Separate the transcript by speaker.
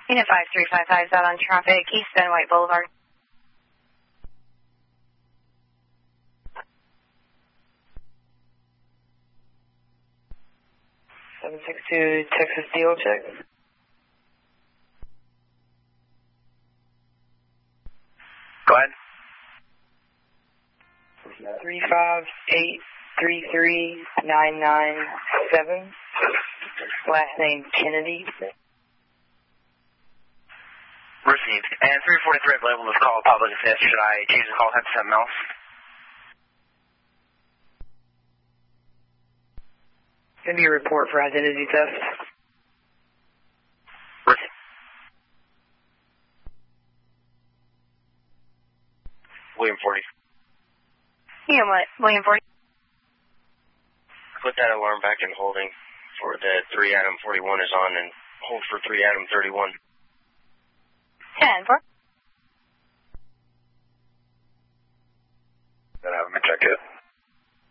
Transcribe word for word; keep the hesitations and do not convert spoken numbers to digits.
Speaker 1: Unit five three five five is out on traffic, East Van White Boulevard.
Speaker 2: seven six two Texas Deal check.
Speaker 3: Go ahead.
Speaker 2: three five eight three three nine nine seven. Last name Kennedy.
Speaker 3: Received. And three forty-three, I've labeled this call public assist. Should I change the call type to something else?
Speaker 2: It's going to be a report for identity theft.
Speaker 3: Received. William forty.
Speaker 1: Yeah, what? William forty.
Speaker 3: Put that alarm back in holding for the three Adam forty-one is on and hold for three Adam thirty-one.
Speaker 1: ten four.
Speaker 3: Then have him check it.